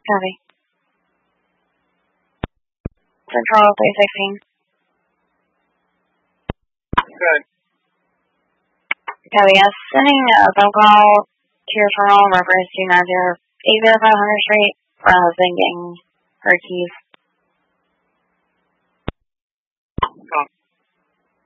Copy. Central 316. Good. Copy, yes. Sending a phone call to your terminal in reference to 80500 Street for a husband getting her keys. Copy.